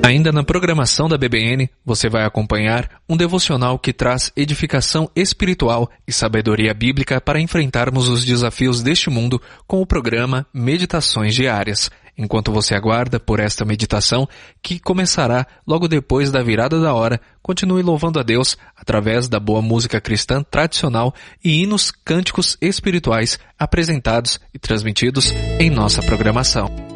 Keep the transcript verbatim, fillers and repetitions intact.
Ainda na programação da B B N, você vai acompanhar um devocional que traz edificação espiritual e sabedoria bíblica para enfrentarmos os desafios deste mundo com o programa Meditações Diárias. Enquanto você aguarda por esta meditação, que começará logo depois da virada da hora, continue louvando a Deus através da boa música cristã tradicional e hinos cânticos espirituais apresentados e transmitidos em nossa programação.